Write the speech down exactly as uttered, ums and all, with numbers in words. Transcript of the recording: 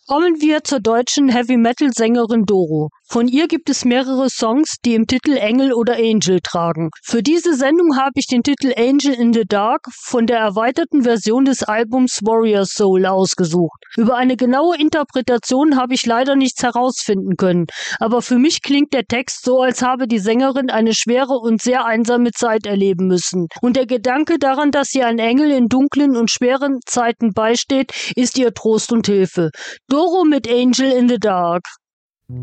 Kommen wir zur deutschen Heavy-Metal-Sängerin Doro. Von ihr gibt es mehrere Songs, die im Titel Engel oder Angel tragen. Für diese Sendung habe ich den Titel Angel in the Dark von der erweiterten Version des Albums Warrior Soul ausgesucht. Über eine genaue Interpretation habe ich leider nichts herausfinden können, aber für mich klingt der Text so, als habe die Sängerin eine schwere und sehr einsame Zeit erleben müssen. Und der Gedanke daran, dass ihr ein Engel in dunklen und schweren Zeiten beisteht, ist ihr Trost und Hilfe. Doro mit Angel in the Dark.